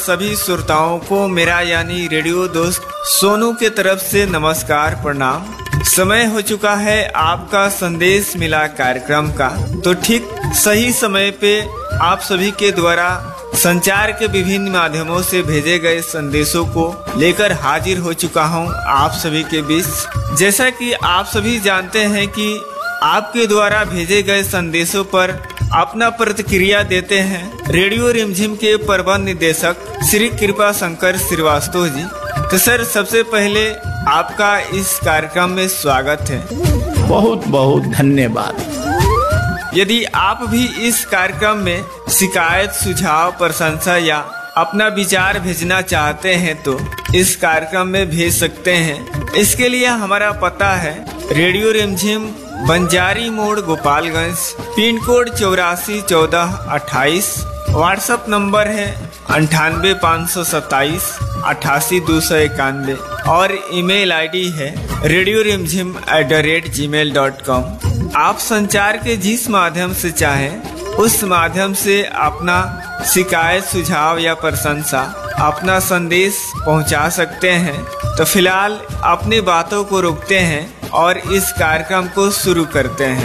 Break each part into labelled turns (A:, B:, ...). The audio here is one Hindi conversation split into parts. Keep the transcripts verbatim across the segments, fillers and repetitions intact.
A: सभी श्रोताओं को मेरा यानी रेडियो दोस्त सोनू के तरफ से नमस्कार प्रणाम। समय हो चुका है आपका संदेश मिला कार्यक्रम का। तो ठीक सही समय पे आप सभी के द्वारा संचार के विभिन्न माध्यमों से भेजे गए संदेशों को लेकर हाजिर हो चुका हूं आप सभी के बीच। जैसा कि आप सभी जानते हैं कि आपके द्वारा भेजे गए संदेशों पर अपना प्रतिक्रिया देते हैं रेडियो रिमझिम के प्रबंध निदेशक श्री कृपा शंकर श्रीवास्तव जी। तो सर, सबसे पहले आपका इस कार्यक्रम में स्वागत है।
B: बहुत बहुत धन्यवाद।
A: यदि आप भी इस कार्यक्रम में शिकायत, सुझाव, प्रशंसा या अपना विचार भेजना चाहते हैं तो इस कार्यक्रम में भेज सकते हैं। इसके लिए हमारा पता है रेडियो रिमझिम, बंजारी मोड़, गोपालगंज, पिन कोड चौरासी चौदह अट्ठाईस। व्हाट्सएप नंबर है अंठानवे पाँच सौ सत्ताईस अट्ठासी दो सौ इक्यानवे और ईमेल आईडी है रेडियो रिमझिम at the rate ji mail dot com. आप संचार के जिस माध्यम से चाहें उस माध्यम से अपना शिकायत, सुझाव या प्रशंसा, अपना संदेश पहुंचा सकते हैं। तो फिलहाल अपनी बातों को रोकते हैं और इस कार्यक्रम को शुरू करते हैं।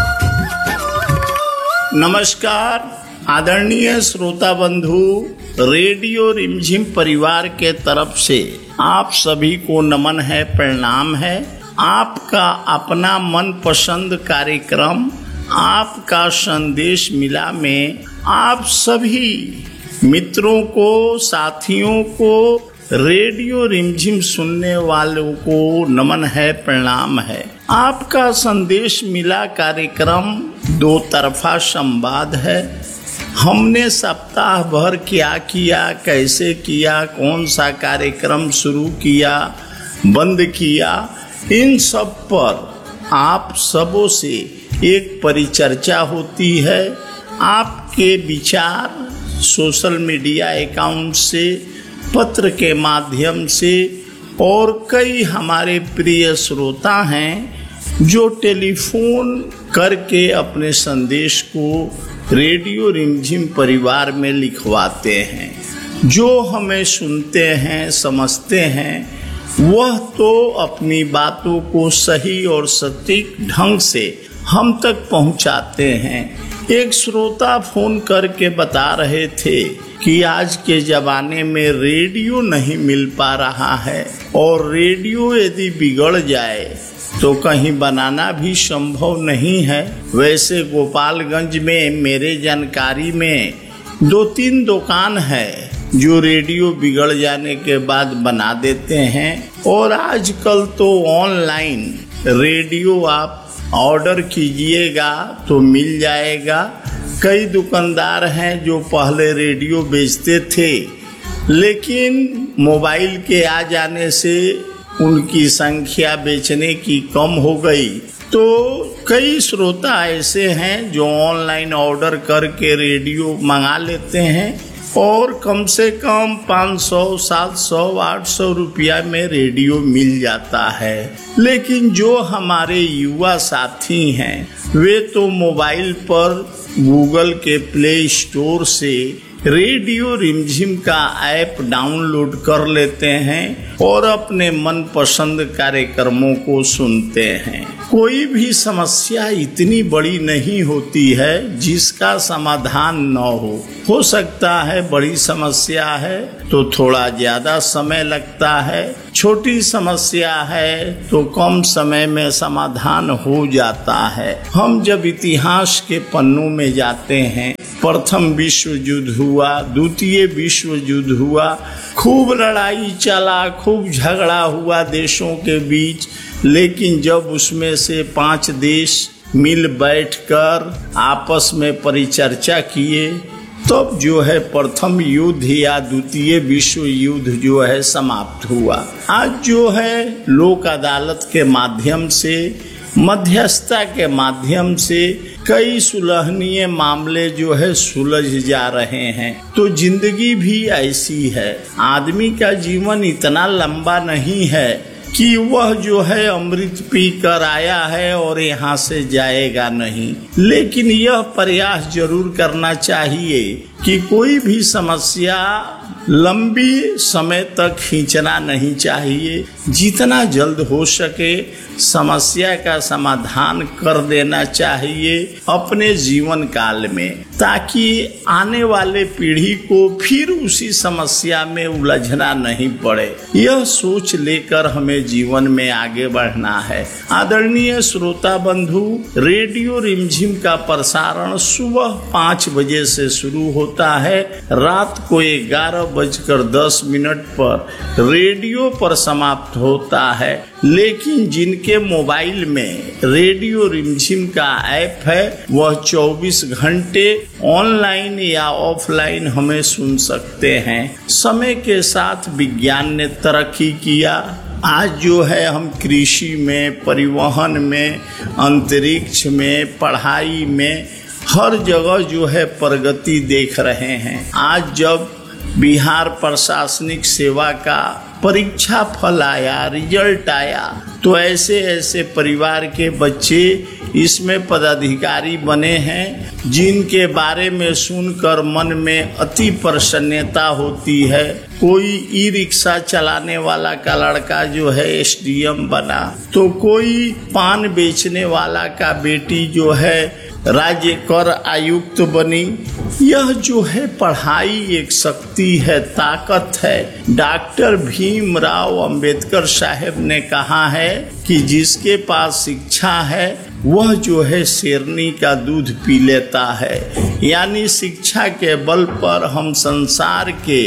B: नमस्कार आदरणीय श्रोता बंधु, रेडियो रिमझिम परिवार के तरफ से आप सभी को नमन है, प्रणाम है। आपका अपना मनपसंद कार्यक्रम आपका संदेश मिला में आप सभी मित्रों को, साथियों को, रेडियो रिमझिम सुनने वालों को नमन है, प्रणाम है। आपका संदेश मिला कार्यक्रम दो तरफा संवाद है। हमने सप्ताह भर क्या किया, कैसे किया, कौन सा कार्यक्रम शुरू किया, बंद किया, इन सब पर आप सबों से एक परिचर्चा होती है। आपके विचार सोशल मीडिया अकाउंट से, पत्र के माध्यम से और कई हमारे प्रिय श्रोता हैं जो टेलीफोन करके अपने संदेश को रेडियो रिमझिम परिवार में लिखवाते हैं। जो हमें सुनते हैं, समझते हैं, वह तो अपनी बातों को सही और सटीक ढंग से हम तक पहुंचाते हैं। एक श्रोता फोन करके बता रहे थे कि आज के जमाने में रेडियो नहीं मिल पा रहा है और रेडियो यदि बिगड़ जाए तो कहीं बनाना भी संभव नहीं है। वैसे गोपालगंज में मेरे जानकारी में दो तीन दुकान है जो रेडियो बिगड़ जाने के बाद बना देते हैं और आजकल तो ऑनलाइन रेडियो आप ऑर्डर कीजिएगा तो मिल जाएगा। कई दुकानदार हैं जो पहले रेडियो बेचते थे लेकिन मोबाइल के आ जाने से उनकी संख्या बेचने की कम हो गई। तो कई श्रोता ऐसे हैं जो ऑनलाइन ऑर्डर करके रेडियो मंगा लेते हैं और कम से कम पाँच सौ, सात सौ, आठ सौ रुपया में रेडियो मिल जाता है। लेकिन जो हमारे युवा साथी हैं वे तो मोबाइल पर गूगल के प्ले स्टोर से रेडियो रिमझिम का ऐप डाउनलोड कर लेते हैं और अपने मनपसंद कार्यक्रमों को सुनते हैं। कोई भी समस्या इतनी बड़ी नहीं होती है जिसका समाधान न हो। हो सकता है बड़ी समस्या है तो थोड़ा ज्यादा समय लगता है, छोटी समस्या है तो कम समय में समाधान हो जाता है। हम जब इतिहास के पन्नों में जाते हैं, प्रथम विश्व युद्ध हुआ, द्वितीय विश्व युद्ध हुआ, खूब लड़ाई चला, खूब झगड़ा हुआ देशों के बीच, लेकिन जब उसमें से पांच देश मिल बैठकर आपस में परिचर्चा किए तब जो है प्रथम युद्ध या द्वितीय विश्व युद्ध जो है समाप्त हुआ। आज जो है लोक अदालत के माध्यम से, मध्यस्थता के माध्यम से कई सुलहनीय मामले जो है सुलझ जा रहे हैं। तो जिंदगी भी ऐसी है, आदमी का जीवन इतना लंबा नहीं है कि वह जो है अमृत पी कर आया है और यहाँ से जाएगा नहीं। लेकिन यह प्रयास जरूर करना चाहिए कि कोई भी समस्या लंबी समय तक खींचना नहीं चाहिए। जितना जल्द हो सके समस्या का समाधान कर देना चाहिए अपने जीवन काल में, ताकि आने वाले पीढ़ी को फिर उसी समस्या में उलझना नहीं पड़े। यह सोच लेकर हमें जीवन में आगे बढ़ना है। आदरणीय श्रोता बंधु, रेडियो रिमझिम का प्रसारण सुबह पाँच बजे से शुरू होता है, रात को ग्यारह बजकर दस मिनट पर रेडियो पर समाप्त होता है। लेकिन जिनके मोबाइल में रेडियो रिमझिम का ऐप है वह चौबीस घंटे ऑनलाइन या ऑफलाइन हमें सुन सकते हैं। समय के साथ विज्ञान ने तरक्की किया। आज जो है हम कृषि में, परिवहन में, अंतरिक्ष में, पढ़ाई में, हर जगह जो है प्रगति देख रहे हैं। आज जब बिहार प्रशासनिक सेवा का परीक्षा फल आया, रिजल्ट आया, तो ऐसे ऐसे परिवार के बच्चे इसमें पदाधिकारी बने हैं जिनके बारे में सुनकर मन में अति प्रसन्नता होती है। कोई ई रिक्शा चलाने वाला का लड़का जो है एस डी एम बना, तो कोई पान बेचने वाला का बेटी जो है राज्य कर आयुक्त बनी। यह जो है पढ़ाई एक शक्ति है, ताकत है। डॉक्टर भीमराव अंबेडकर साहब ने कहा है कि जिसके पास शिक्षा है वह जो है शेरनी का दूध पी लेता है। यानी शिक्षा के बल पर हम संसार के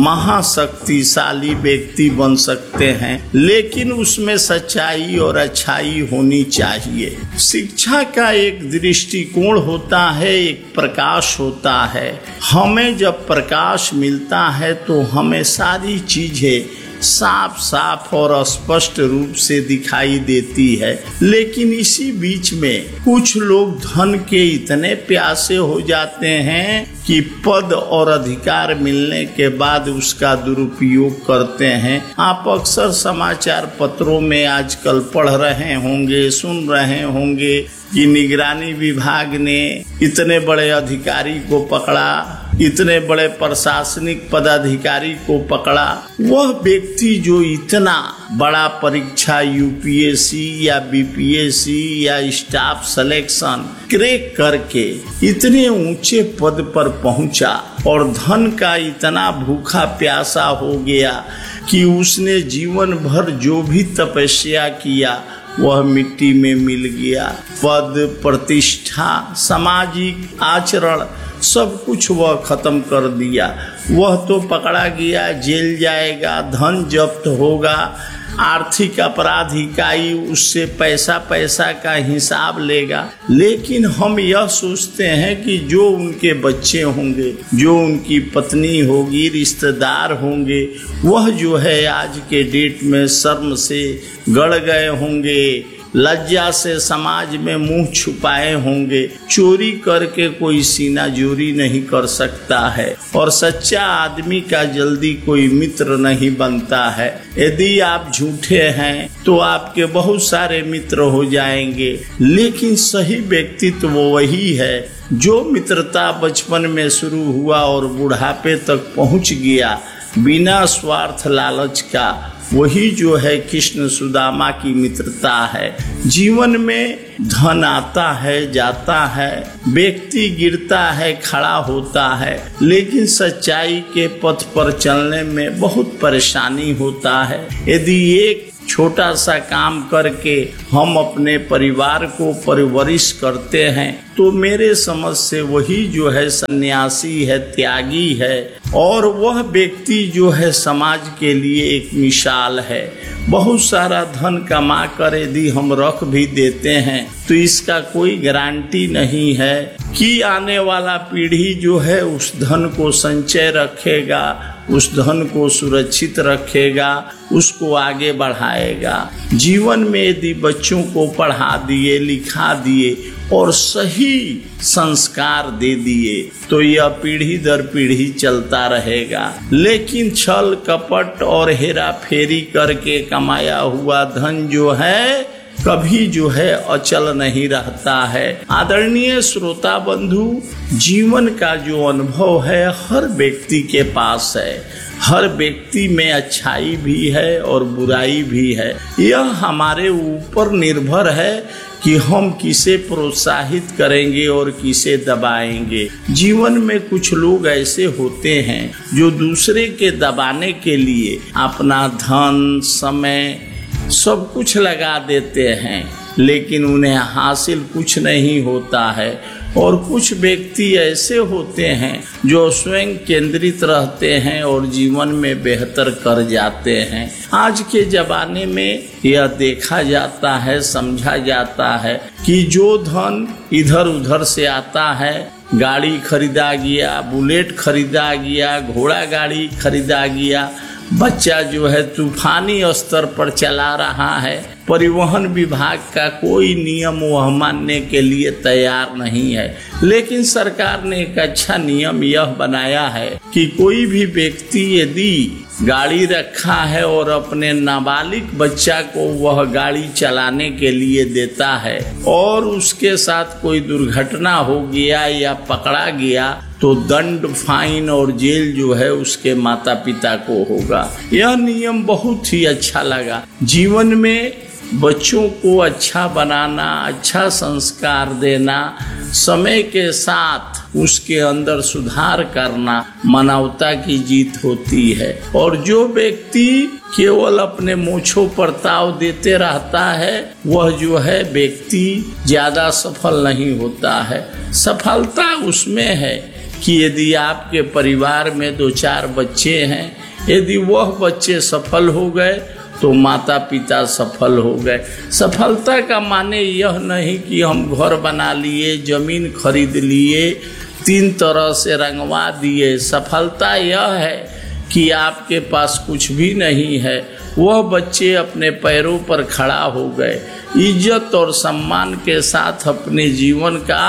B: महाशक्तिशाली व्यक्ति बन सकते हैं, लेकिन उसमें सच्चाई और अच्छाई होनी चाहिए। शिक्षा का एक दृष्टिकोण होता है, एक प्रकाश होता है। हमें जब प्रकाश मिलता है तो हमें सारी चीजें साफ साफ और स्पष्ट रूप से दिखाई देती है। लेकिन इसी बीच में कुछ लोग धन के इतने प्यासे हो जाते हैं कि पद और अधिकार मिलने के बाद उसका दुरुपयोग करते हैं। आप अक्सर समाचार पत्रों में आजकल पढ़ रहे होंगे, सुन रहे होंगे कि निगरानी विभाग ने इतने बड़े अधिकारी को पकड़ा, इतने बड़े प्रशासनिक पदाधिकारी को पकड़ा। वह व्यक्ति जो इतना बड़ा परीक्षा यू पी एस सी या बी पी एस सी या स्टाफ सिलेक्शन क्रैक करके इतने ऊंचे पद पर पहुंचा और धन का इतना भूखा प्यासा हो गया कि उसने जीवन भर जो भी तपस्या किया वह मिट्टी में मिल गया। पद, प्रतिष्ठा, सामाजिक आचरण सब कुछ वह खत्म कर दिया। वह तो पकड़ा गया, जेल जाएगा, धन जब्त होगा, आर्थिक अपराध इकाई उससे पैसा पैसा का हिसाब लेगा। लेकिन हम यह सोचते हैं कि जो उनके बच्चे होंगे, जो उनकी पत्नी होगी, रिश्तेदार होंगे, वह जो है आज के डेट में शर्म से गड़ गए होंगे, लज्जा से समाज में मुंह छुपाए होंगे। चोरी करके कोई सीना जोरी नहीं कर सकता है और सच्चा आदमी का जल्दी कोई मित्र नहीं बनता है। यदि आप झूठे हैं तो आपके बहुत सारे मित्र हो जाएंगे, लेकिन सही व्यक्तित्व वो वही है जो मित्रता बचपन में शुरू हुआ और बुढ़ापे तक पहुंच गया बिना स्वार्थ लालच का। वही जो है कृष्ण सुदामा की मित्रता है। जीवन में धन आता है, जाता है, व्यक्ति गिरता है, खड़ा होता है, लेकिन सच्चाई के पथ पर चलने में बहुत परेशानी होता है। यदि एक छोटा सा काम करके हम अपने परिवार को परवरिश करते हैं तो मेरे समझ से वही जो है सन्यासी है, त्यागी है, और वह व्यक्ति जो है समाज के लिए एक मिसाल है। बहुत सारा धन कमा कर यदि हम रख भी देते हैं तो इसका कोई गारंटी नहीं है कि आने वाला पीढ़ी जो है उस धन को संचय रखेगा, उस धन को सुरक्षित रखेगा, उसको आगे बढ़ाएगा। जीवन में यदि बच्चों को पढ़ा दिए, लिखा दिए और सही संस्कार दे दिए तो यह पीढ़ी दर पीढ़ी चलता रहेगा। लेकिन छल कपट और हेरा फेरी करके कमाया हुआ धन जो है कभी जो है अचल नहीं रहता है। आदरणीय श्रोता बंधु, जीवन का जो अनुभव है हर व्यक्ति के पास है। हर व्यक्ति में अच्छाई भी है और बुराई भी है। यह हमारे ऊपर निर्भर है कि हम किसे प्रोत्साहित करेंगे और किसे दबाएंगे। जीवन में कुछ लोग ऐसे होते हैं जो दूसरे के दबाने के लिए अपना धन, समय सब कुछ लगा देते हैं, लेकिन उन्हें हासिल कुछ नहीं होता है। और कुछ व्यक्ति ऐसे होते हैं जो स्वयं केंद्रित रहते हैं और जीवन में बेहतर कर जाते हैं। आज के जमाने में यह देखा जाता है, समझा जाता है कि जो धन इधर उधर से आता है, गाड़ी खरीदा गया, बुलेट खरीदा गया, घोड़ा गाड़ी खरीदा गया, बच्चा जो है तूफानी स्तर पर चला रहा है, परिवहन विभाग का कोई नियम वह मानने के लिए तैयार नहीं है। लेकिन सरकार ने एक अच्छा नियम यह बनाया है कि कोई भी व्यक्ति यदि गाड़ी रखा है और अपने नाबालिग बच्चा को वह गाड़ी चलाने के लिए देता है और उसके साथ कोई दुर्घटना हो गया या पकड़ा गया तो दंड, फाइन और जेल जो है उसके माता पिता को होगा। यह नियम बहुत ही अच्छा लगा। जीवन में बच्चों को अच्छा बनाना, अच्छा संस्कार देना, समय के साथ उसके अंदर सुधार करना मानवता की जीत होती है। और जो व्यक्ति केवल अपने मूंछों पर ताव देते रहता है वह जो है व्यक्ति ज्यादा सफल नहीं होता है। सफलता उसमें है कि यदि आपके परिवार में दो चार बच्चे हैं, यदि वह बच्चे सफल हो गए तो माता पिता सफल हो गए। सफलता का माने यह नहीं कि हम घर बना लिए, जमीन खरीद लिए, तीन तरह से रंगवा दिए। सफलता यह है कि आपके पास कुछ भी नहीं है, वह बच्चे अपने पैरों पर खड़ा हो गए, इज्जत और सम्मान के साथ अपने जीवन का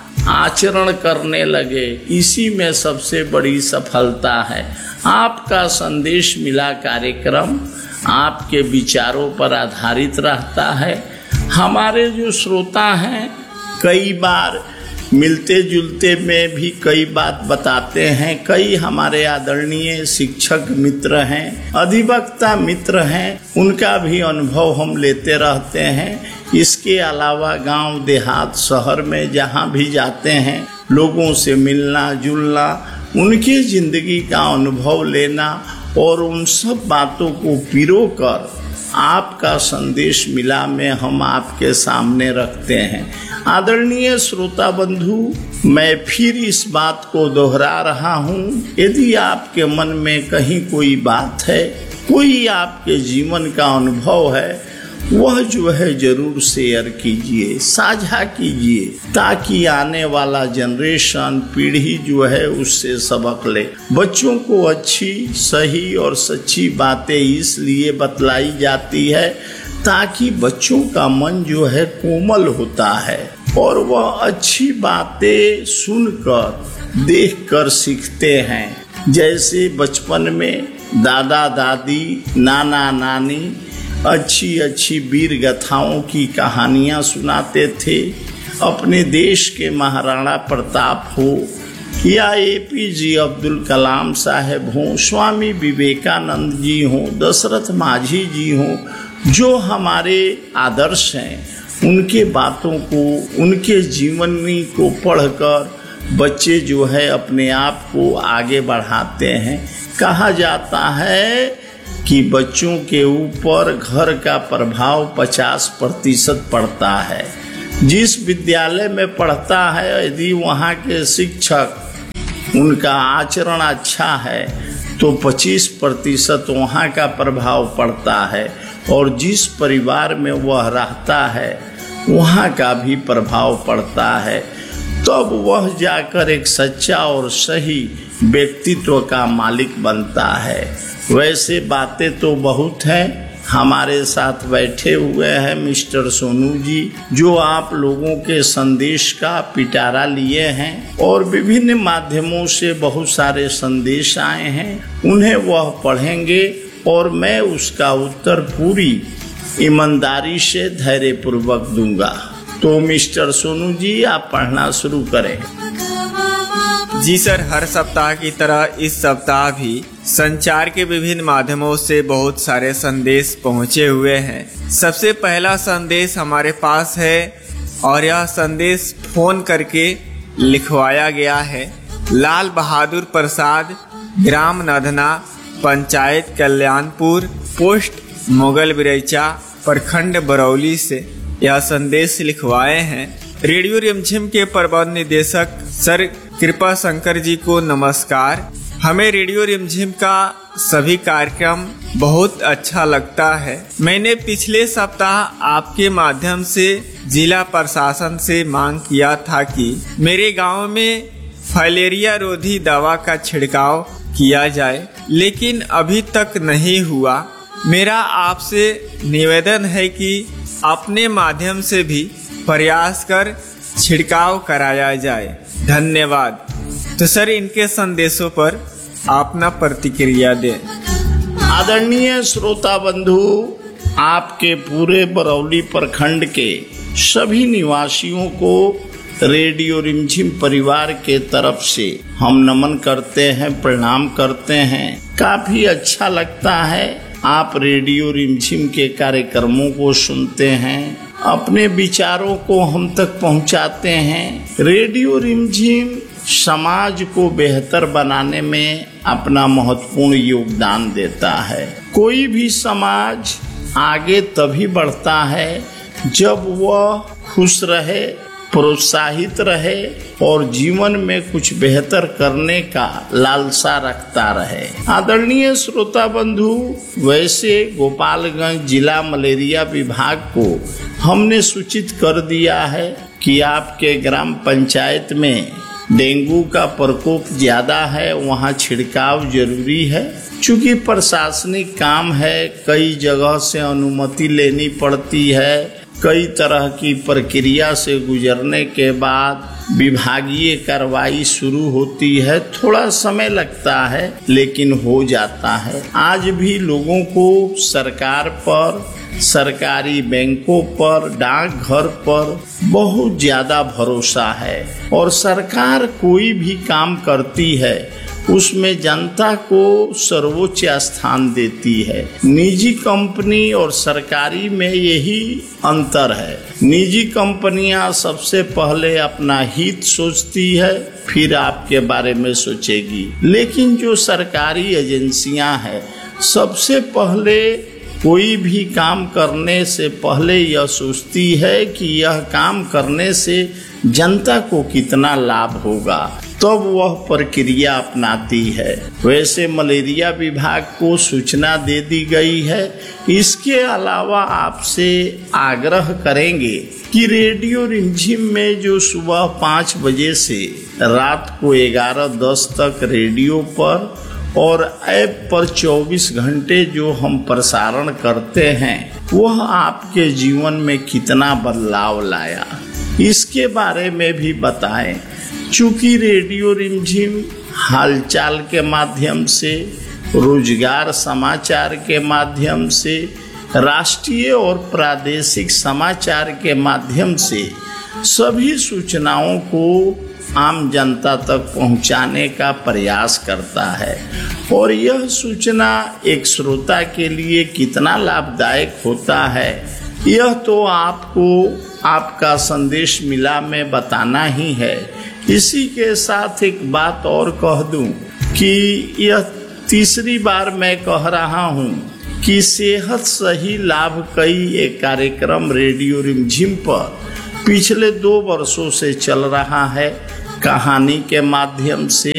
B: आचरण करने लगे। इसी में सबसे बड़ी सफलता है। आपका संदेश मिला कार्यक्रम आपके विचारों पर आधारित रहता है। हमारे जो श्रोता हैं कई बार मिलते जुलते में भी कई बात बताते हैं। कई हमारे आदरणीय शिक्षक मित्र हैं, अधिवक्ता मित्र हैं, उनका भी अनुभव हम लेते रहते हैं। इसके अलावा गांव देहात शहर में जहां भी जाते हैं लोगों से मिलना जुलना, उनकी जिंदगी का अनुभव लेना और उन सब बातों को पिरोकर आपका संदेश मिला में हम आपके सामने रखते हैं। आदरणीय श्रोता बंधु, मैं फिर इस बात को दोहरा रहा हूँ, यदि आपके मन में कहीं कोई बात है, कोई आपके जीवन का अनुभव है, वह जो है जरूर शेयर कीजिए, साझा कीजिए, ताकि आने वाला जनरेशन, पीढ़ी जो है उससे सबक ले। बच्चों को अच्छी, सही और सच्ची बातें इसलिए बतलाई जाती है ताकि बच्चों का मन जो है कोमल होता है और वह अच्छी बातें सुनकर, देखकर सीखते हैं। जैसे बचपन में दादा दादी, नाना नानी अच्छी अच्छी वीर गाथाओं की कहानियाँ सुनाते थे। अपने देश के महाराणा प्रताप हो या ए पी जे अब्दुल कलाम साहब हों, स्वामी विवेकानंद जी हों, दशरथ माझी जी हों, जो हमारे आदर्श हैं, उनके बातों को, उनके जीवनी को पढ़कर बच्चे जो है अपने आप को आगे बढ़ाते हैं। कहा जाता है कि बच्चों के ऊपर घर का प्रभाव पचास प्रतिशत पड़ता है। जिस विद्यालय में पढ़ता है, यदि वहाँ के शिक्षक उनका आचरण अच्छा है तो पच्चीस प्रतिशत वहाँ का प्रभाव पड़ता है और जिस परिवार में वह रहता है वहाँ का भी प्रभाव पड़ता है। तब वह जाकर एक सच्चा और सही व्यक्तित्व का मालिक बनता है। वैसे बातें तो बहुत हैं। हमारे साथ बैठे हुए हैं मिस्टर सोनू जी, जो आप लोगों के संदेश का पिटारा लिए हैं और विभिन्न माध्यमों से बहुत सारे संदेश आए हैं, उन्हें वह पढ़ेंगे और मैं उसका उत्तर पूरी ईमानदारी से धैर्य पूर्वक दूंगा। तो मिस्टर सोनू जी, आप पढ़ना शुरू करें।
A: जी सर, हर सप्ताह की तरह इस सप्ताह भी संचार के विभिन्न माध्यमों से बहुत सारे संदेश पहुंचे हुए हैं। सबसे पहला संदेश हमारे पास है और यह संदेश फोन करके लिखवाया गया है। लाल बहादुर प्रसाद, ग्राम नधना, पंचायत कल्याणपुर, पोस्ट मुगल बिरैचा, प्रखंड बरौली से यह संदेश लिखवाए हैं। रेडियो रिमझिम के प्रबंध निदेशक सर कृपा शंकर जी को नमस्कार। हमें रेडियो रिमझिम का सभी कार्यक्रम बहुत अच्छा लगता है। मैंने पिछले सप्ताह आपके माध्यम से जिला प्रशासन से मांग किया था कि मेरे गांव में फाइलेरिया रोधी दवा का छिड़काव किया जाए, लेकिन अभी तक नहीं हुआ। मेरा आपसे निवेदन है कि अपने माध्यम से भी प्रयास कर छिड़काव कराया जाए। धन्यवाद। तो सर, इनके संदेशों पर अपना प्रतिक्रिया दें।
B: आदरणीय श्रोता बंधु, आपके पूरे बरौली प्रखंड के सभी निवासियों को रेडियो रिमझिम परिवार के तरफ से हम नमन करते हैं, प्रणाम करते हैं। काफी अच्छा लगता है आप रेडियो रिमझिम के कार्यक्रमों को सुनते हैं, अपने विचारों को हम तक पहुंचाते हैं। रेडियो रिमझिम समाज को बेहतर बनाने में अपना महत्वपूर्ण योगदान देता है। कोई भी समाज आगे तभी बढ़ता है जब वह खुश रहे, प्रोत्साहित रहे और जीवन में कुछ बेहतर करने का लालसा रखता रहे। आदरणीय श्रोता बंधु, वैसे गोपालगंज जिला मलेरिया विभाग को हमने सूचित कर दिया है कि आपके ग्राम पंचायत में डेंगू का प्रकोप ज्यादा है, वहाँ छिड़काव जरूरी है। चूंकि प्रशासनिक काम है, कई जगह से अनुमति लेनी पड़ती है, कई तरह की प्रक्रिया से गुजरने के बाद विभागीय कार्रवाई शुरू होती है। थोड़ा समय लगता है लेकिन हो जाता है। आज भी लोगों को सरकार पर, सरकारी बैंकों पर, डाकघर पर बहुत ज्यादा भरोसा है और सरकार कोई भी काम करती है उसमें जनता को सर्वोच्च स्थान देती है। निजी कंपनी और सरकारी में यही अंतर है। निजी कंपनियां सबसे पहले अपना हित सोचती है, फिर आपके बारे में सोचेगी, लेकिन जो सरकारी एजेंसियां हैं सबसे पहले कोई भी काम करने से पहले यह सोचती है कि यह काम करने से जनता को कितना लाभ होगा, तब वह प्रक्रिया अपनाती है। वैसे मलेरिया विभाग को सूचना दे दी गई है। इसके अलावा आपसे आग्रह करेंगे कि रेडियो रिमझिम में जो सुबह पाँच बजे से रात को ग्यारह दस तक रेडियो पर और ऐप पर चौबीस घंटे जो हम प्रसारण करते हैं, वह आपके जीवन में कितना बदलाव लाया, इसके बारे में भी बताएं। चूंकि रेडियो रिमझिम हालचाल के माध्यम से, रोजगार समाचार के माध्यम से, राष्ट्रीय और प्रादेशिक समाचार के माध्यम से सभी सूचनाओं को आम जनता तक पहुंचाने का प्रयास करता है। और यह सूचना एक श्रोता के लिए कितना लाभदायक होता है, यह तो आपको आपका संदेश मिला में बताना ही है। इसी के साथ एक बात और कह दूं कि यह तीसरी बार मैं कह रहा हूं कि सेहत सही लाभ कई एक कार्यक्रम रेडियो रिमझिम पर पिछले दो वर्षों से चल रहा है। कहानी के माध्यम से,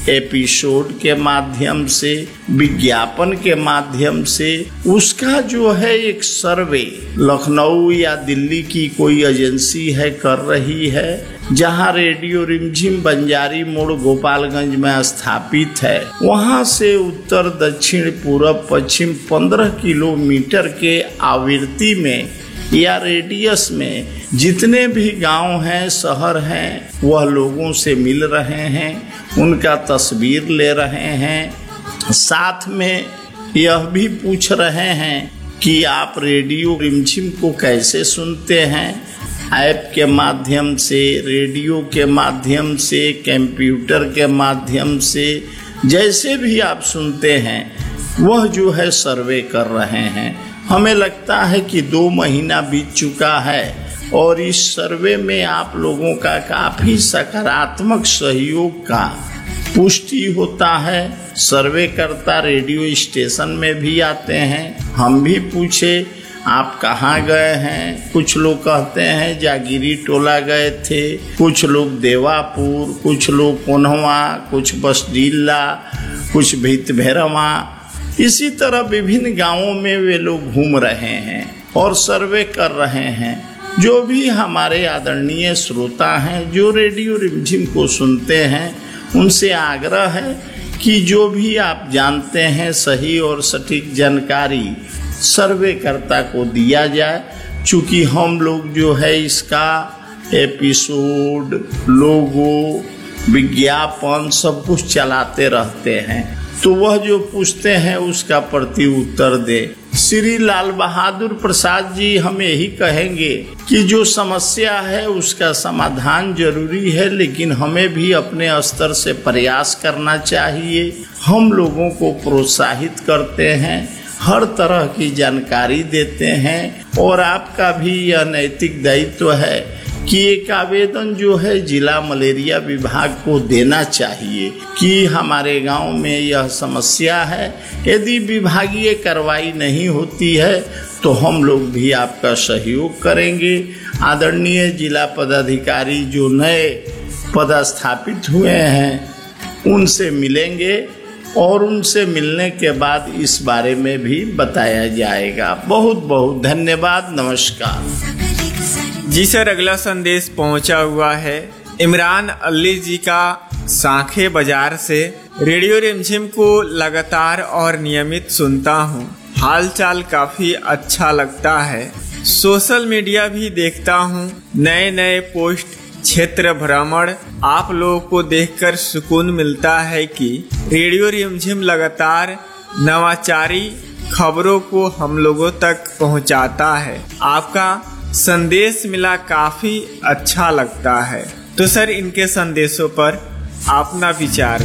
B: एपिसोड के माध्यम से, विज्ञापन के माध्यम से, उसका जो है एक सर्वे लखनऊ या दिल्ली की कोई एजेंसी है कर रही है, जहां रेडियो रिमझिम बंजारी मोड़ गोपालगंज में स्थापित है। वहां से उत्तर दक्षिण पूरब पश्चिम पंद्रह किलोमीटर के आवृत्ति में या रेडियस में जितने भी गांव हैं, शहर हैं, वह लोगों से मिल रहे हैं, उनका तस्वीर ले रहे हैं। साथ में यह भी पूछ रहे हैं कि आप रेडियो रिमझिम को कैसे सुनते हैं। ऐप के माध्यम से, रेडियो के माध्यम से, कंप्यूटर के माध्यम से, जैसे भी आप सुनते हैं वह जो है सर्वे कर रहे हैं। हमें लगता है कि दो महीना बीत चुका है और इस सर्वे में आप लोगों का काफी सकारात्मक सहयोग का पुष्टि होता है। सर्वेकर्ता रेडियो स्टेशन में भी आते हैं। हम भी पूछे आप कहाँ गए हैं, कुछ लोग कहते हैं जागीरी टोला गए थे, कुछ लोग देवापुर, कुछ लोग कोन्हवा, कुछ बसडीला, कुछ भीतभैरवा। इसी तरह विभिन्न गांवों में वे लोग घूम रहे हैं और सर्वे कर रहे हैं। जो भी हमारे आदरणीय श्रोता हैं जो रेडियो रिमझिम को सुनते हैं, उनसे आग्रह है कि जो भी आप जानते हैं सही और सटीक जानकारी सर्वेकर्ता को दिया जाए। चूँकि हम लोग जो है इसका एपिसोड, लोगो, विज्ञापन सब कुछ चलाते रहते हैं, तो वह जो पूछते हैं उसका प्रति उत्तर दे। श्री लाल बहादुर प्रसाद जी हम यही कहेंगे कि जो समस्या है उसका समाधान जरूरी है, लेकिन हमें भी अपने स्तर से प्रयास करना चाहिए। हम लोगों को प्रोत्साहित करते हैं, हर तरह की जानकारी देते हैं और आपका भी यह नैतिक दायित्व है कि एक आवेदन जो है जिला मलेरिया विभाग को देना चाहिए कि हमारे गांव में यह समस्या है। यदि विभागीय कार्रवाई नहीं होती है तो हम लोग भी आपका सहयोग करेंगे। आदरणीय जिला पदाधिकारी जो नए पदस्थापित हुए हैं उनसे मिलेंगे और उनसे मिलने के बाद इस बारे में भी बताया जाएगा। बहुत बहुत धन्यवाद, नमस्कार।
A: जी सर, अगला संदेश पहुंचा हुआ है इमरान अली जी का सांखे बाजार से। रेडियो रिमझिम को लगातार और नियमित सुनता हूं, हालचाल काफी अच्छा लगता है। सोशल मीडिया भी देखता हूं, नए नए पोस्ट, क्षेत्र भ्रमण, आप लोगों को देखकर सुकून मिलता है कि रेडियो रिमझिम लगातार नवाचारी खबरों को हम लोगों तक पहुंचाता है। आपका संदेश मिला, काफी अच्छा लगता है। तो सर इनके संदेशों पर अपना विचार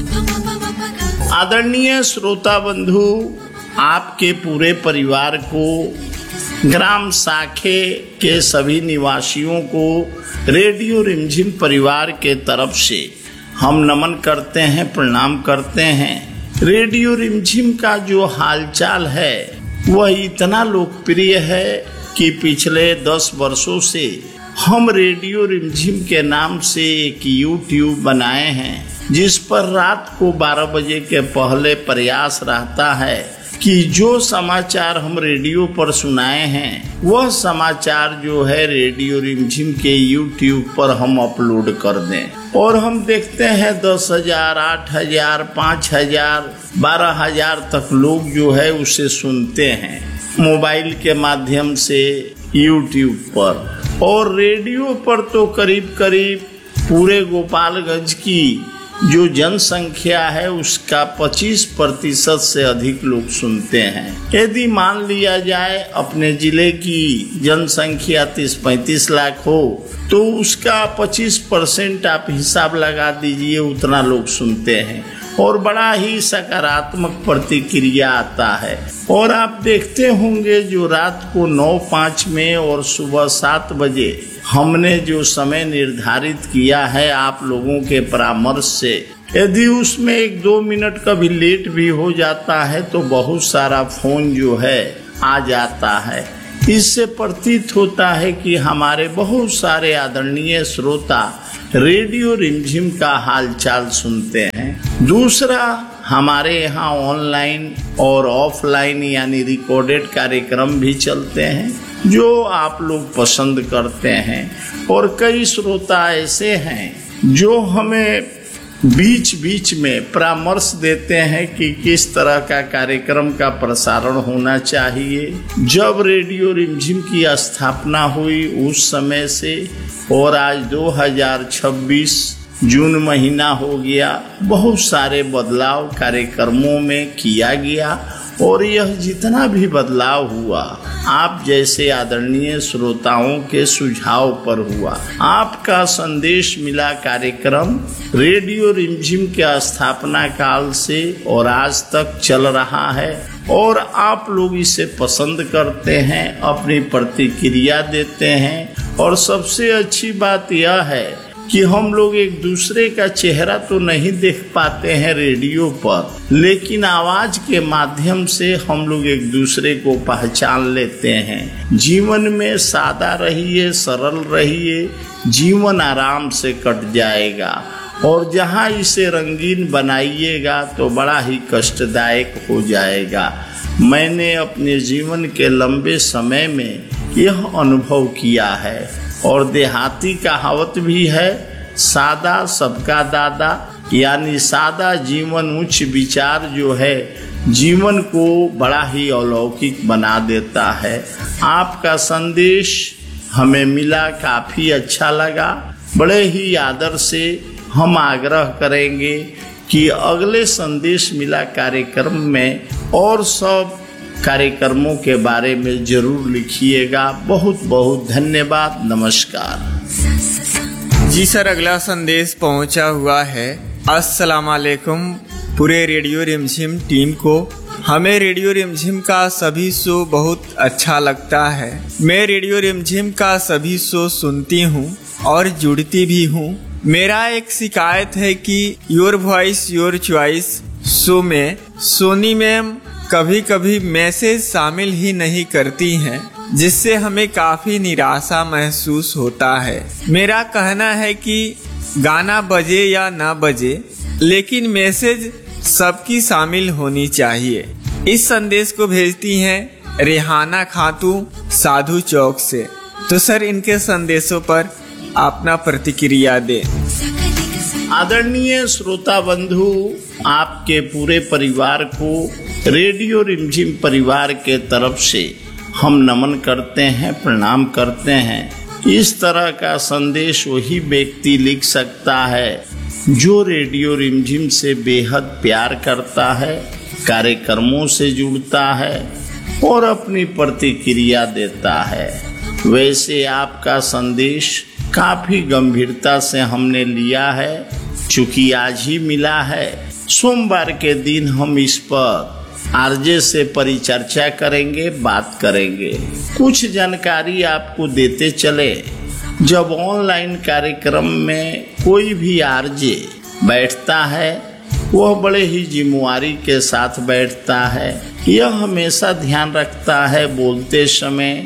A: दें।
B: आदरणीय श्रोता बंधु, आपके पूरे परिवार को, ग्राम साखे के सभी निवासियों को रेडियो रिमझिम परिवार के तरफ से हम नमन करते हैं, प्रणाम करते हैं। रेडियो रिमझिम का जो हालचाल है वह इतना लोकप्रिय है कि पिछले दस वर्षों से हम रेडियो रिमझिम के नाम से एक यूट्यूब बनाए हैं, जिस पर रात को बारह बजे के पहले प्रयास रहता है कि जो समाचार हम रेडियो पर सुनाए हैं वह समाचार जो है रेडियो रिमझिम के यूट्यूब पर हम अपलोड कर दें। और हम देखते हैं दस हजार, आठ हजार, पाँच हजार, बारह हजार तक लोग जो है उसे सुनते हैं मोबाइल के माध्यम से यूट्यूब पर। और रेडियो पर तो करीब करीब पूरे गोपालगंज की जो जनसंख्या है उसका पच्चीस प्रतिशत से अधिक लोग सुनते हैं। यदि मान लिया जाए अपने जिले की जनसंख्या तीस पैंतीस लाख हो तो उसका पच्चीस परसेंट आप हिसाब लगा दीजिए, उतना लोग सुनते हैं और बड़ा ही सकारात्मक प्रतिक्रिया आता है। और आप देखते होंगे जो रात को नौ पाँच में और सुबह सात बजे हमने जो समय निर्धारित किया है आप लोगों के परामर्श से, यदि उसमें एक दो मिनट कभी लेट भी हो जाता है तो बहुत सारा फोन जो है आ जाता है। इससे प्रतीत होता है कि हमारे बहुत सारे आदरणीय श्रोता रेडियो रिमझिम का हालचाल सुनते हैं। दूसरा, हमारे यहाँ ऑनलाइन और ऑफलाइन यानी रिकॉर्डेड कार्यक्रम भी चलते हैं जो आप लोग पसंद करते हैं। और कई श्रोता ऐसे हैं जो हमें बीच बीच में परामर्श देते हैं कि किस तरह का कार्यक्रम का प्रसारण होना चाहिए। जब रेडियो रिमझिम की स्थापना हुई उस समय से और आज दो हज़ार छब्बीस जून महीना हो गया, बहुत सारे बदलाव कार्यक्रमों में किया गया और यह जितना भी बदलाव हुआ आप जैसे आदरणीय श्रोताओं के सुझाव पर हुआ। आपका संदेश मिला कार्यक्रम रेडियो रिमझिम के स्थापना काल से और आज तक चल रहा है और आप लोग इसे पसंद करते हैं, अपनी प्रतिक्रिया देते हैं और सबसे अच्छी बात यह है कि हम लोग एक दूसरे का चेहरा तो नहीं देख पाते हैं रेडियो पर, लेकिन आवाज के माध्यम से हम लोग एक दूसरे को पहचान लेते हैं। जीवन में सादा रहिए, सरल रहिए, जीवन आराम से कट जाएगा और जहां इसे रंगीन बनाइएगा तो बड़ा ही कष्टदायक हो जाएगा। मैंने अपने जीवन के लंबे समय में यह अनुभव किया है और देहाती कहावत भी है, सादा सबका दादा, यानी सादा जीवन उच्च विचार जो है जीवन को बड़ा ही अलौकिक बना देता है। आपका संदेश हमें मिला, काफी अच्छा लगा। बड़े ही आदर से हम आग्रह करेंगे कि अगले संदेश मिला कार्यक्रम में और सब कार्यक्रमों के बारे में जरूर लिखिएगा। बहुत बहुत धन्यवाद, नमस्कार।
A: जी सर, अगला संदेश पहुंचा हुआ है। अस्सलाम वालेकुम पूरे रेडियो रिमझिम टीम को। हमें रेडियो रिमझिम का सभी शो बहुत अच्छा लगता है। मैं रेडियो रिमझिम का सभी शो सुनती हूँ और जुड़ती भी हूँ। मेरा एक शिकायत है कि your voice your choice show में सोनी मैम कभी कभी मैसेज शामिल ही नहीं करती हैं, जिससे हमें काफी निराशा महसूस होता है। मेरा कहना है कि गाना बजे या ना बजे, लेकिन मैसेज सबकी शामिल होनी चाहिए। इस संदेश को भेजती हैं रेहाना खातून साधु चौक से। तो सर, इनके संदेशों पर अपना प्रतिक्रिया दें।
B: आदरणीय श्रोता बंधु, आपके पूरे परिवार को रेडियो रिमझिम परिवार के तरफ से हम नमन करते हैं, प्रणाम करते हैं। इस तरह का संदेश वही व्यक्ति लिख सकता है जो रेडियो रिमझिम से बेहद प्यार करता है, कार्यक्रमों से जुड़ता है और अपनी प्रतिक्रिया देता है। वैसे आपका संदेश काफी गंभीरता से हमने लिया है, चूंकि आज ही मिला है। सोमवार के दिन हम इस पर आरजे से परिचर्चा करेंगे, बात करेंगे। कुछ जानकारी आपको देते चले। जब ऑनलाइन कार्यक्रम में कोई भी आरजे बैठता है, वह बड़े ही जिम्मेवारी के साथ बैठता है। यह हमेशा ध्यान रखता है बोलते समय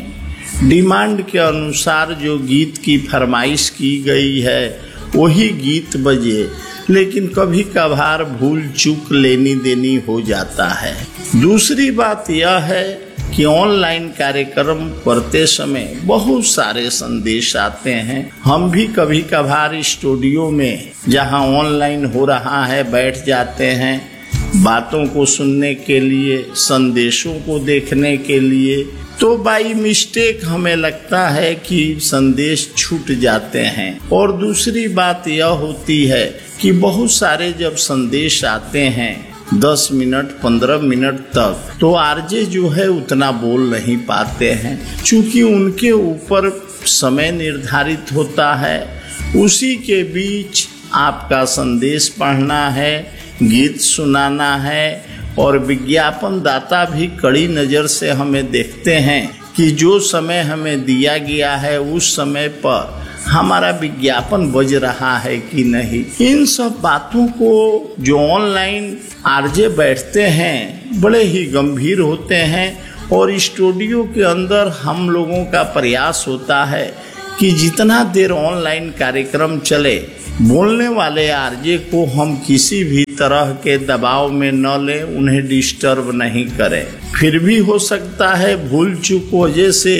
B: डिमांड के अनुसार जो गीत की फरमाइश की गई है वही गीत बजे, लेकिन कभी कभार भूल चूक लेनी देनी हो जाता है। दूसरी बात यह है कि ऑनलाइन कार्यक्रम करते समय बहुत सारे संदेश आते हैं। हम भी कभी कभार स्टूडियो में जहां ऑनलाइन हो रहा है बैठ जाते हैं, बातों को सुनने के लिए, संदेशों को देखने के लिए। तो बाई मिस्टेक हमें लगता है कि संदेश छूट जाते हैं। और दूसरी बात यह होती है कि बहुत सारे जब संदेश आते हैं दस मिनट पंद्रह मिनट तक, तो आरजे जो है उतना बोल नहीं पाते हैं, क्योंकि उनके ऊपर समय निर्धारित होता है। उसी के बीच आपका संदेश पढ़ना है, गीत सुनाना है और विज्ञापन दाता भी कड़ी नजर से हमें देखते हैं कि जो समय हमें दिया गया है उस समय पर हमारा विज्ञापन बज रहा है कि नहीं। इन सब बातों को जो ऑनलाइन आरजे बैठते हैं बड़े ही गंभीर होते हैं और स्टूडियो के अंदर हम लोगों का प्रयास होता है कि जितना देर ऑनलाइन कार्यक्रम चले, बोलने वाले आरजे को हम किसी भी तरह के दबाव में न लें, उन्हें डिस्टर्ब नहीं करें। फिर भी हो सकता है भूल चूक वजह से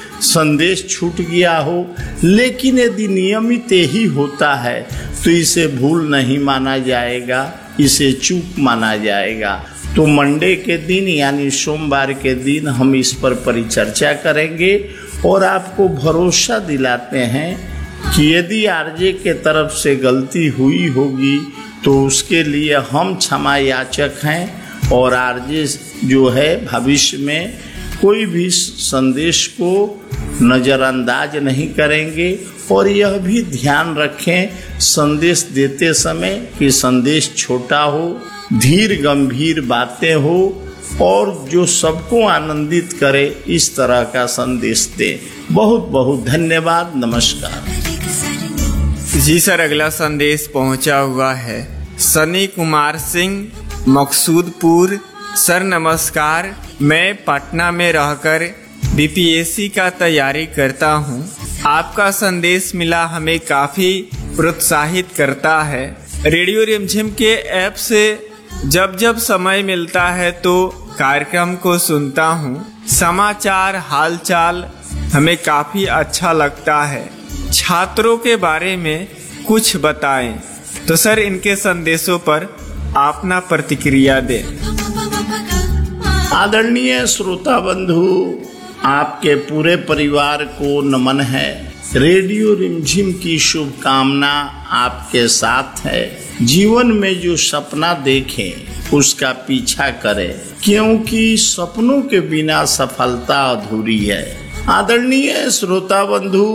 B: संदेश छूट गया हो, लेकिन यदि नियमित ही होता है तो इसे भूल नहीं माना जाएगा, इसे चूक माना जाएगा। तो मंडे के दिन यानी सोमवार के दिन हम इस पर परिचर्चा करेंगे और आपको भरोसा दिलाते हैं कि यदि आरजे के तरफ से गलती हुई होगी तो उसके लिए हम क्षमा याचक हैं और आरजे जो है भविष्य में कोई भी संदेश को नजरअंदाज नहीं करेंगे। और यह भी ध्यान रखें संदेश देते समय कि संदेश छोटा हो, धीर गंभीर बातें हो और जो सबको आनंदित करे, इस तरह का संदेश दे। बहुत बहुत धन्यवाद। नमस्कार
A: जी सर, अगला संदेश पहुंचा हुआ है सनी कुमार सिंह, मकसूदपुर। सर नमस्कार, मैं पटना में रहकर बीपीएससी का तैयारी करता हूं। आपका संदेश मिला हमें काफी प्रोत्साहित करता है। रेडियो रिमझिम के ऐप से जब जब समय मिलता है तो कार्यक्रम को सुनता हूं। समाचार हालचाल हमें काफी अच्छा लगता है। छात्रों के बारे में कुछ बताएं। तो सर इनके संदेशों पर अपना प्रतिक्रिया दें।
B: आदरणीय श्रोता बंधु, आपके पूरे परिवार को नमन है। रेडियो रिमझिम की शुभकामना आपके साथ है। जीवन में जो सपना देखें उसका पीछा करें, क्योंकि सपनों के बिना सफलता अधूरी है। आदरणीय श्रोता बंधु,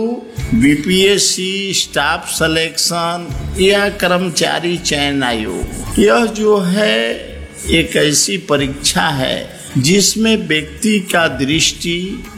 B: बीपीएससी, स्टाफ सिलेक्शन या कर्मचारी चयन आयोग, यह जो है एक ऐसी परीक्षा है जिसमें व्यक्ति का दृष्टि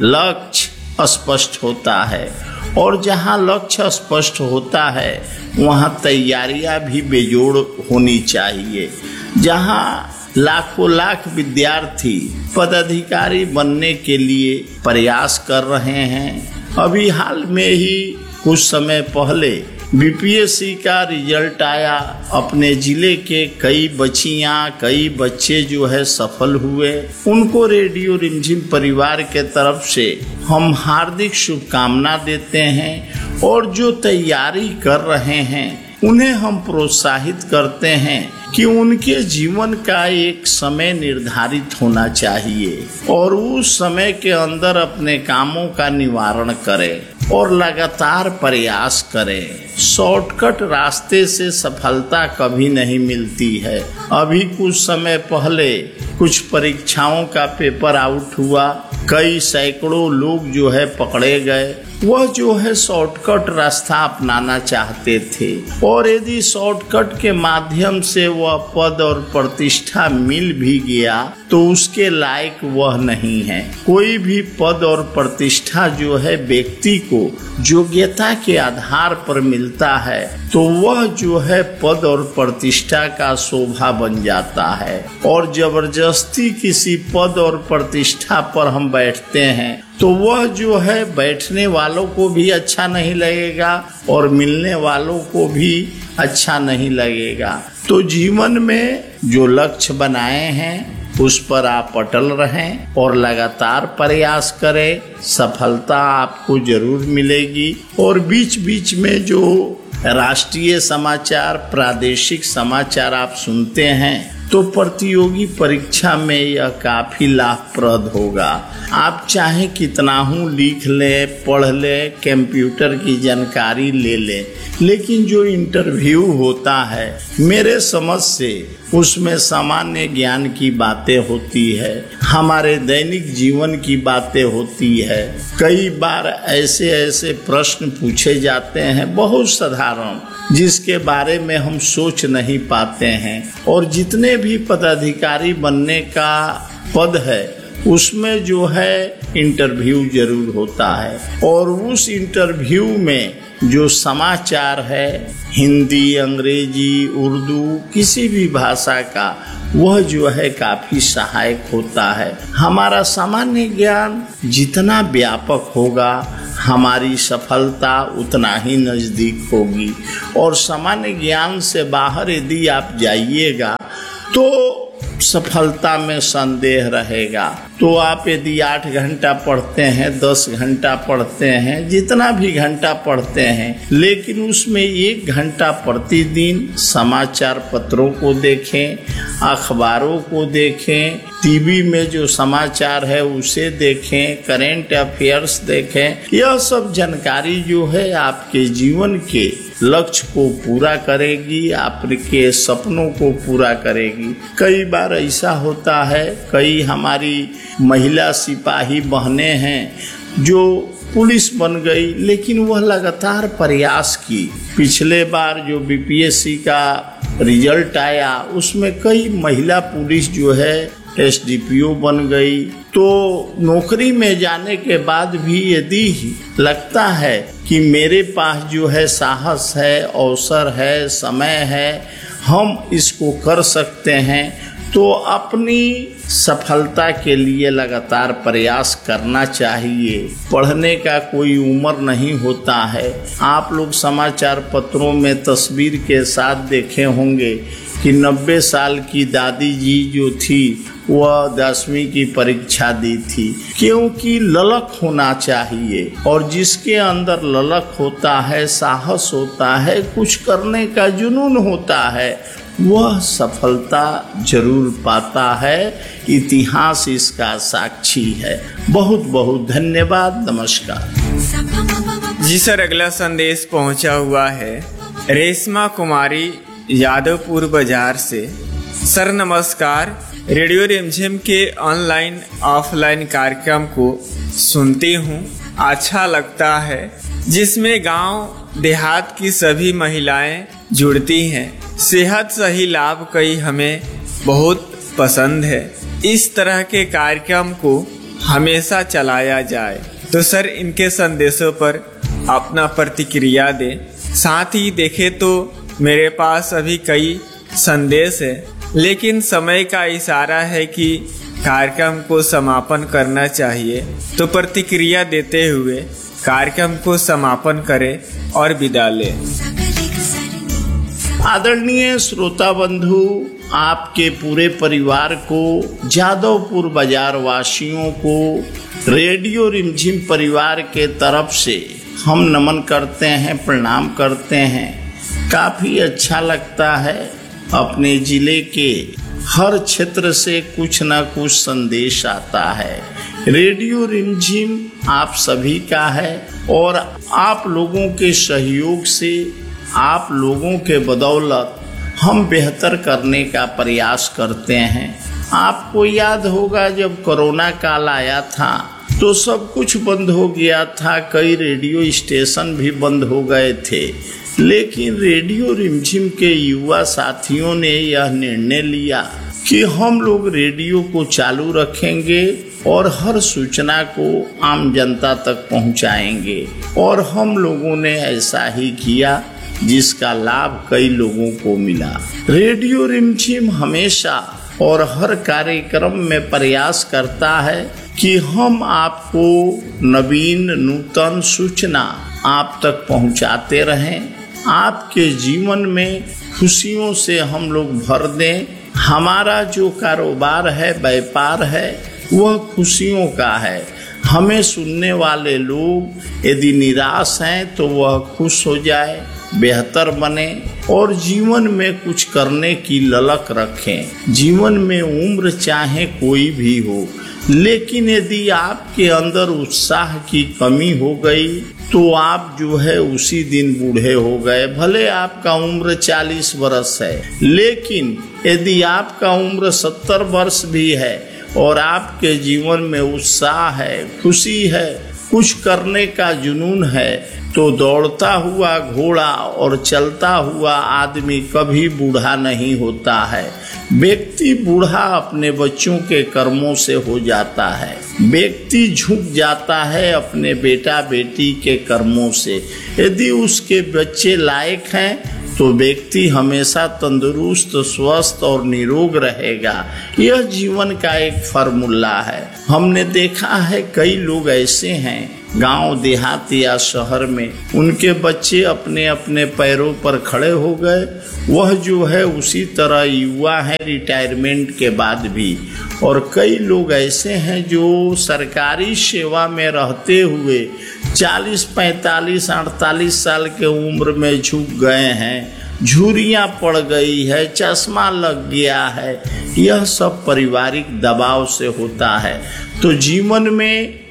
B: लक्ष्य स्पष्ट होता है। और जहां लक्ष्य स्पष्ट होता है वहां तैयारियां भी बेजोड़ होनी चाहिए। जहां लाखों लाख विद्यार्थी पदाधिकारी बनने के लिए प्रयास कर रहे हैं। अभी हाल में ही कुछ समय पहले बीपीएससी का रिजल्ट आया। अपने जिले के कई बच्चियां, कई बच्चे जो है सफल हुए। उनको रेडियो रिमझिम परिवार के तरफ से हम हार्दिक शुभकामना देते हैं। और जो तैयारी कर रहे हैं उन्हें हम प्रोत्साहित करते हैं कि उनके जीवन का एक समय निर्धारित होना चाहिए और उस समय के अंदर अपने कामों का निवारण करें और लगातार प्रयास करें। शॉर्टकट रास्ते से सफलता कभी नहीं मिलती है। अभी कुछ समय पहले कुछ परीक्षाओं का पेपर आउट हुआ, कई सैकड़ों लोग जो है पकड़े गए। वह जो है शॉर्टकट रास्ता अपनाना चाहते थे और यदि शॉर्टकट के माध्यम से वह पद और प्रतिष्ठा मिल भी गया तो उसके लायक वह नहीं है। कोई भी पद और प्रतिष्ठा जो है व्यक्ति को योग्यता के आधार पर मिलता है तो वह जो है पद और प्रतिष्ठा का शोभा बन जाता है। और जबरदस्ती किसी पद और प्रतिष्ठा पर हम बैठते हैं तो वह जो है बैठने वालों को भी अच्छा नहीं लगेगा और मिलने वालों को भी अच्छा नहीं लगेगा। तो जीवन में जो लक्ष्य बनाए हैं उस पर आप अटल रहें और लगातार प्रयास करें। सफलता आपको जरूर मिलेगी। और बीच बीच में जो राष्ट्रीय समाचार, प्रादेशिक समाचार आप सुनते हैं तो प्रतियोगी परीक्षा में यह काफी लाभप्रद होगा। आप चाहे कितना हूँ लिख लें, पढ़ लें, कंप्यूटर की जानकारी ले लें, लेकिन जो इंटरव्यू होता है मेरे समझ से उसमें सामान्य ज्ञान की बातें होती है, हमारे दैनिक जीवन की बातें होती है। कई बार ऐसे ऐसे प्रश्न पूछे जाते हैं बहुत साधारण जिसके बारे में हम सोच नहीं पाते हैं। और जितने भी पदाधिकारी बनने का पद है उसमें जो है इंटरव्यू जरूर होता है और उस इंटरव्यू में जो समाचार है हिंदी, अंग्रेजी, उर्दू, किसी भी भाषा का, वह जो है काफी सहायक होता है। हमारा सामान्य ज्ञान जितना व्यापक होगा हमारी सफलता उतना ही नजदीक होगी। और सामान्य ज्ञान से बाहर यदि आप जाइएगा तो सफलता में संदेह रहेगा। तो आप यदि आठ घंटा पढ़ते हैं, दस घंटा पढ़ते हैं, जितना भी घंटा पढ़ते हैं, लेकिन उसमें एक घंटा प्रतिदिन समाचार पत्रों को देखें, अखबारों को देखें, टीवी में जो समाचार है उसे देखें, करेंट अफेयर्स देखें। यह सब जानकारी जो है आपके जीवन के लक्ष्य को पूरा करेगी, आपके सपनों को पूरा करेगी। कई बार ऐसा होता है, कई हमारी महिला सिपाही बहनें हैं जो पुलिस बन गई, लेकिन वह लगातार प्रयास की। पिछले बार जो बीपीएससी का रिजल्ट आया उसमें कई महिला पुलिस जो है एसडीपीओ बन गई। तो नौकरी में जाने के बाद भी यदि लगता है कि मेरे पास जो है साहस है, अवसर है, समय है, हम इसको कर सकते हैं, तो अपनी सफलता के लिए लगातार प्रयास करना चाहिए। पढ़ने का कोई उम्र नहीं होता है। आप लोग समाचार पत्रों में तस्वीर के साथ देखे होंगे कि नब्बे साल की दादी जी जो थी वह दसवीं की परीक्षा दी थी, क्योंकि ललक होना चाहिए। और जिसके अंदर ललक होता है, साहस होता है, कुछ करने का जुनून होता है, वह सफलता जरूर पाता है। इतिहास इसका साक्षी है। बहुत बहुत धन्यवाद। नमस्कार
A: जी सर, अगला संदेश पहुंचा हुआ है रेशमा कुमारी यादवपुर बाजार से। सर नमस्कार, रेडियो रिमझिम के ऑनलाइन ऑफलाइन कार्यक्रम को सुनती हूँ, अच्छा लगता है, जिसमें गांव देहात की सभी महिलाएं जुड़ती हैं। सेहत सही लाभ कई हमें बहुत पसंद है। इस तरह के कार्यक्रम को हमेशा चलाया जाए। तो सर इनके संदेशों पर अपना प्रतिक्रिया दें। साथ ही देखें तो मेरे पास अभी कई संदेश है, लेकिन समय का इशारा है कि कार्यक्रम को समापन करना चाहिए। तो प्रतिक्रिया देते हुए कार्यक्रम को समापन करें और विदा लें।
B: आदरणीय श्रोता बंधु, आपके पूरे परिवार को, जादवपुर बाजार वासियों को रेडियो रिमझिम परिवार के तरफ से हम नमन करते हैं, प्रणाम करते हैं। काफी अच्छा लगता है, अपने जिले के हर क्षेत्र से कुछ न कुछ संदेश आता है। रेडियो रिमझिम आप सभी का है और आप लोगों के सहयोग से, आप लोगों के बदौलत हम बेहतर करने का प्रयास करते हैं। आपको याद होगा जब कोरोना काल आया था तो सब कुछ बंद हो गया था, कई रेडियो स्टेशन भी बंद हो गए थे, लेकिन रेडियो रिमझिम के युवा साथियों ने यह निर्णय लिया कि हम लोग रेडियो को चालू रखेंगे और हर सूचना को आम जनता तक पहुंचाएंगे। और हम लोगों ने ऐसा ही किया, जिसका लाभ कई लोगों को मिला। रेडियो रिमझिम हमेशा और हर कार्यक्रम में प्रयास करता है कि हम आपको नवीन नूतन सूचना आप तक पहुंचाते रहें, आपके जीवन में खुशियों से हम लोग भर दें। हमारा जो कारोबार है, व्यापार है, वह खुशियों का है। हमें सुनने वाले लोग यदि निराश हैं तो वह खुश हो जाए, बेहतर बने और जीवन में कुछ करने की ललक रखें। जीवन में उम्र चाहे कोई भी हो, लेकिन यदि आपके अंदर उत्साह की कमी हो गई तो आप जो है उसी दिन बूढ़े हो गए। भले आपका उम्र चालीस वर्ष है, लेकिन यदि आपका उम्र सत्तर वर्ष भी है और आपके जीवन में उत्साह है, खुशी है, कुछ करने का जुनून है, तो दौड़ता हुआ घोड़ा और चलता हुआ आदमी कभी बूढ़ा नहीं होता है। व्यक्ति बूढ़ा अपने बच्चों के कर्मों से हो जाता है। व्यक्ति झुक जाता है अपने बेटा बेटी के कर्मों से। यदि उसके बच्चे लायक हैं तो व्यक्ति हमेशा तंदुरुस्त, स्वस्थ और निरोग रहेगा। यह जीवन का एक फार्मूला है। हमने देखा है कई लोग ऐसे हैं गांव देहात या शहर में, उनके बच्चे अपने अपने पैरों पर खड़े हो गए, वह जो है उसी तरह युवा है रिटायरमेंट के बाद भी। और कई लोग ऐसे हैं जो सरकारी सेवा में रहते हुए चालीस पैंतालीस अड़तालीस साल के उम्र में झुक गए हैं, झुर्रियाँ पड़ गई है, चश्मा लग गया है। यह सब पारिवारिक दबाव से होता है। तो जीवन में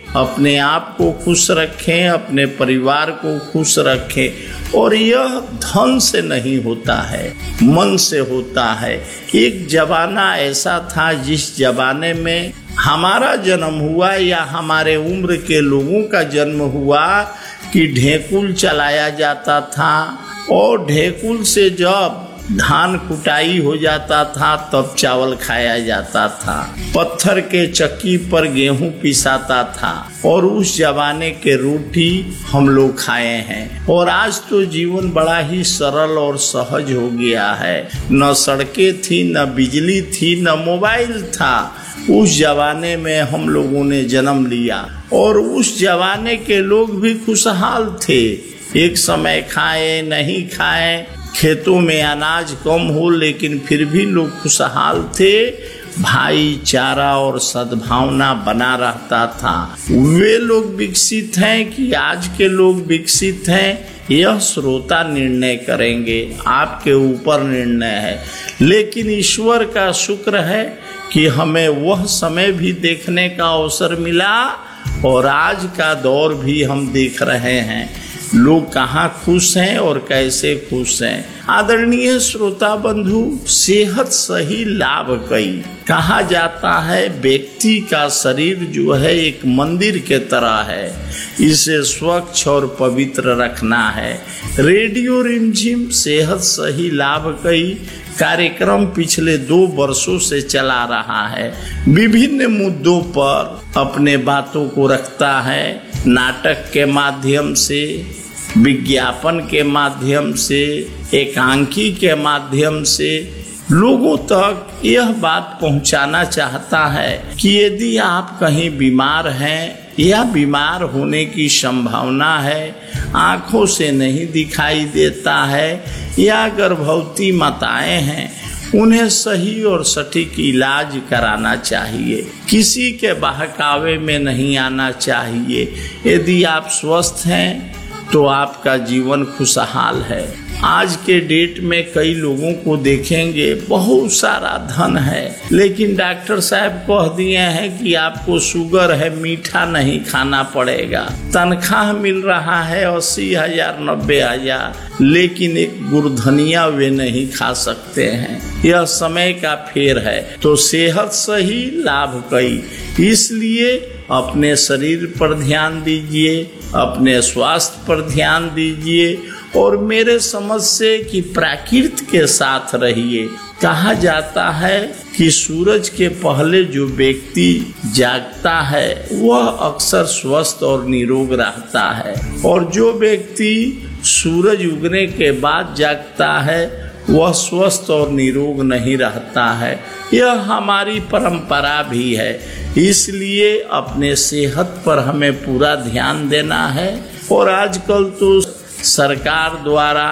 B: अपने आप को खुश रखें, अपने परिवार को खुश रखें। और यह धन से नहीं होता है, मन से होता है। एक जमाना ऐसा था जिस जमाने में हमारा जन्म हुआ या हमारे उम्र के लोगों का जन्म हुआ कि ढेकुल चलाया जाता था, और ढेकुल से जब धान कुटाई हो जाता था तब चावल खाया जाता था। पत्थर के चक्की पर गेहूं पिसाता था, और उस जमाने के रोटी हम लोग खाए हैं। और आज तो जीवन बड़ा ही सरल और सहज हो गया है। न सड़कें थी, न बिजली थी, न मोबाइल था। उस जमाने में हम लोगों ने जन्म लिया, और उस जमाने के लोग भी खुशहाल थे। एक समय खाए नहीं खाए, खेतों में अनाज कम हो, लेकिन फिर भी लोग खुशहाल थे। भाईचारा और सद्भावना बना रहता था। वे लोग विकसित हैं कि आज के लोग विकसित हैं, यह श्रोता निर्णय करेंगे, आपके ऊपर निर्णय है। लेकिन ईश्वर का शुक्र है कि हमें वह समय भी देखने का अवसर मिला, और आज का दौर भी हम देख रहे हैं। लोग कहाँ खुश हैं और कैसे खुश हैं। आदरणीय श्रोता बंधु, सेहत सही लाभ कई। कहा जाता है व्यक्ति का शरीर जो है एक मंदिर के तरह है, इसे स्वच्छ और पवित्र रखना है। रेडियो रिमझिम सेहत सही लाभ कई कार्यक्रम पिछले दो वर्षों से चला रहा है। विभिन्न मुद्दों पर अपने बातों को रखता है। नाटक के माध्यम से, विज्ञापन के माध्यम से, एकांकी के माध्यम से लोगों तक यह बात पहुंचाना चाहता है कि यदि आप कहीं बीमार हैं या बीमार होने की संभावना है, आंखों से नहीं दिखाई देता है, या गर्भवती माताएं हैं, उन्हें सही और सटीक इलाज कराना चाहिए। किसी के बहकावे में नहीं आना चाहिए। यदि आप स्वस्थ हैं तो आपका जीवन खुशहाल है। आज के डेट में कई लोगों को देखेंगे बहुत सारा धन है, लेकिन डॉक्टर साहब कह दिए हैं कि आपको शुगर है, मीठा नहीं खाना पड़ेगा। तनख्वाह मिल रहा है अस्सी हजार नब्बे हजार, लेकिन एक गुरधनिया वे नहीं खा सकते हैं। यह समय का फेर है। तो सेहत सही लाभ कई, इसलिए अपने शरीर पर ध्यान दीजिए, अपने स्वास्थ्य पर ध्यान दीजिए, और मेरे समझ से कि प्रकृति के साथ रहिए। कहा जाता है कि सूरज के पहले जो व्यक्ति जागता है वह अक्सर स्वस्थ और निरोग रहता है, और जो व्यक्ति सूरज उगने के बाद जागता है वह स्वस्थ और निरोग नहीं रहता है। यह हमारी परंपरा भी है, इसलिए अपने सेहत पर हमें पूरा ध्यान देना है। और आजकल तो सरकार द्वारा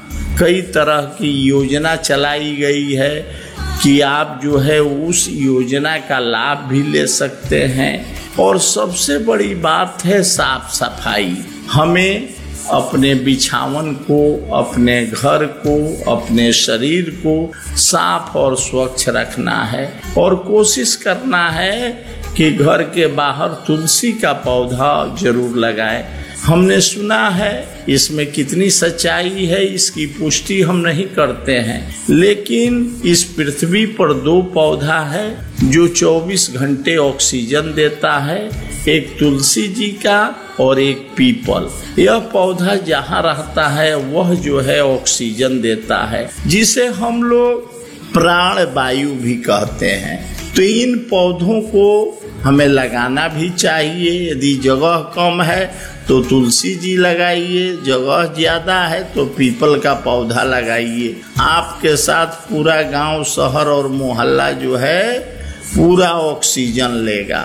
B: कई तरह की योजना चलाई गई है कि आप जो है उस योजना का लाभ भी ले सकते हैं। और सबसे बड़ी बात है साफ सफाई। हमें अपने बिछावन को, अपने घर को, अपने शरीर को साफ और स्वच्छ रखना है, और कोशिश करना है कि घर के बाहर तुलसी का पौधा जरूर लगाएं। हमने सुना है, इसमें कितनी सच्चाई है इसकी पुष्टि हम नहीं करते हैं, लेकिन इस पृथ्वी पर दो पौधा है जो चौबीस घंटे ऑक्सीजन देता है, एक तुलसी जी का और एक पीपल। यह पौधा जहाँ रहता है वह जो है ऑक्सीजन देता है, जिसे हम लोग प्राण वायु भी कहते हैं। तो इन पौधों को हमें लगाना भी चाहिए। यदि जगह कम है तो तुलसी जी लगाइए, जगह ज्यादा है तो पीपल का पौधा लगाइए। आपके साथ पूरा गांव, शहर और मोहल्ला जो है पूरा ऑक्सीजन लेगा।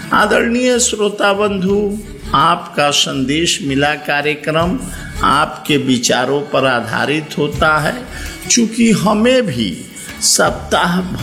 B: आदरणीय श्रोता बंधु, आपका संदेश मिला कार्यक्रम आपके विचारों पर आधारित होता है। चूंकि हमें भी सप्ताह